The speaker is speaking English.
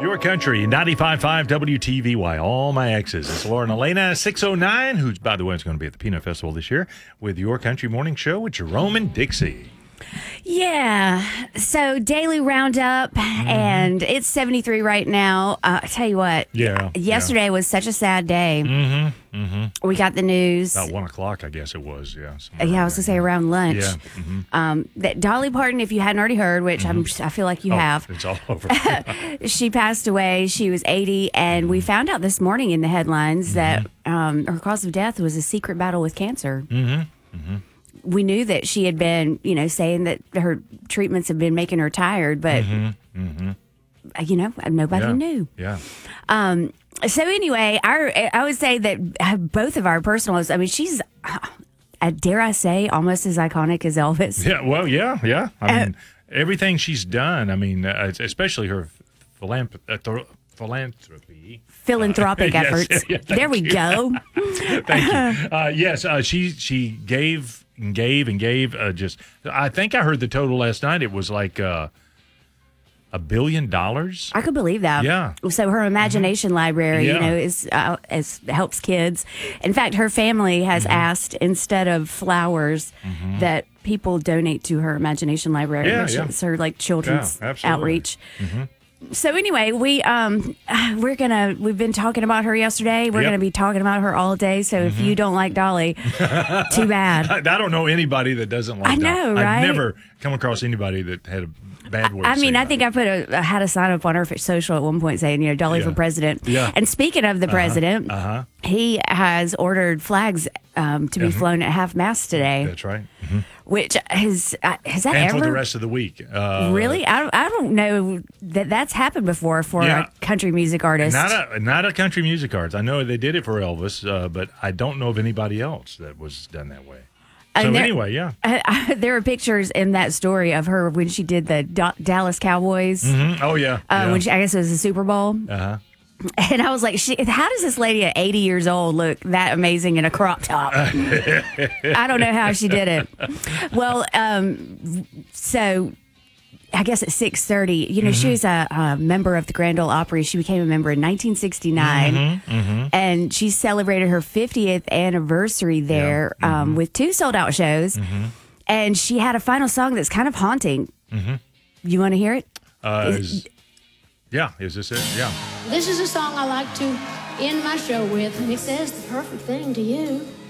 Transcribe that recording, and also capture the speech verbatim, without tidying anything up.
Your Country, ninety-five point five W T V Y, all my exes. It's Lauren Elena, six oh nine, who's, by the way, is going to be at the Peanut Festival this year with Your Country Morning Show with Jerome and Dixie. Yeah. So daily roundup, mm-hmm. and it's seventy-three right now. Uh, I tell you what. Yeah. Yesterday yeah. was such a sad day. Mm-hmm. Mm-hmm. We got the news. About one o'clock, I guess it was. Yeah. Yeah, I was going to say around lunch. Yeah. Mm-hmm. Um, that Dolly Parton, if you hadn't already heard, which mm-hmm. I'm, I feel like you oh, have. It's all over. She passed away. She was eighty, and we found out this morning in the headlines mm-hmm. that um, her cause of death was a secret battle with cancer. Mm-hmm. Mm-hmm. We knew that she had been, you know, saying that her treatments have been making her tired, but, mm-hmm. Mm-hmm. you know, nobody yeah. knew. Yeah. Um. So anyway, our I would say that both of our personals, I mean, she's, uh, dare I say, almost as iconic as Elvis. Yeah. Well, yeah. Yeah. I Uh, mean, everything she's done, I mean, uh, especially her philanthropy. Uh, th- philanthropy. Philanthropic uh, yes, efforts. Yeah, there we you. go. Thank you. Uh, yes, uh, she she gave and gave and gave. Uh, just, I think I heard the total last night. It was like uh, a billion dollars. I could believe that. Yeah. So her imagination mm-hmm. library, yeah. you know, is uh, is helps kids. In fact, her family has mm-hmm. asked instead of flowers mm-hmm. that people donate to her imagination library. Yeah, which yeah. is her like children's yeah, absolutely. outreach. Mm-hmm. So anyway, we um we're gonna we've been talking about her yesterday. We're yep. gonna be talking about her all day. So mm-hmm. if you don't like Dolly, too bad. I, I don't know anybody that doesn't like. I know, Dolly. right? I've never come across anybody that had a bad word. I to mean, say I think it. I put a I had a sign up on her social at one point saying, you know, Dolly yeah. for president. Yeah. And speaking of the uh-huh. president, uh-huh. he has ordered flags um, to be mm-hmm. flown at half mast today. That's right. Mm-hmm. Which has uh, has that and ever for the rest of the week? Uh, really? I don't, I don't know that that's happened before for yeah. a country music artist. Not a not a country music artist. I know they did it for Elvis, uh, but I don't know of anybody else that was done that way. So there, anyway, yeah. Uh, there are pictures in that story of her when she did the Do- Dallas Cowboys. Mm-hmm. Oh yeah. Uh, yeah. When she, I guess it was the Super Bowl. Uh huh. And I was like, she, how does this lady at eighty years old look that amazing in a crop top? I don't know how she did it. Well, um, so I guess at six thirty, you know, mm-hmm. she was a, a member of the Grand Ole Opry. She became a member in nineteen sixty-nine. Mm-hmm. Mm-hmm. And she celebrated her fiftieth anniversary there yeah. mm-hmm. um, with two sold-out shows. Mm-hmm. And she had a final song that's kind of haunting. Mm-hmm. You want to hear it? Uh, is, yeah, is this it? Yeah. This is a song I like to end my show with, and it says the perfect thing to you.